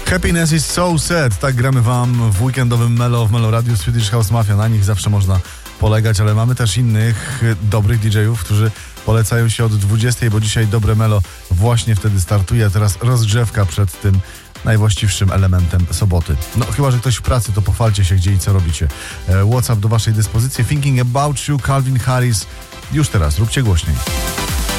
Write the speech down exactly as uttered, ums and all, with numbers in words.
Happiness is so sad. Tak gramy wam w weekendowym Melo w Melo Radio. Swedish House Mafia. Na nich zawsze można polegać, ale mamy też innych dobrych didżejów, którzy polecają się od dwudziestej, bo dzisiaj dobre Melo właśnie wtedy startuje, a teraz rozgrzewka przed tym najwłaściwszym elementem soboty. No chyba, że ktoś w pracy, to pochwalcie się, gdzie i co robicie. WhatsApp do waszej dyspozycji. Thinking About You, Calvin Harris. Już teraz, róbcie głośniej.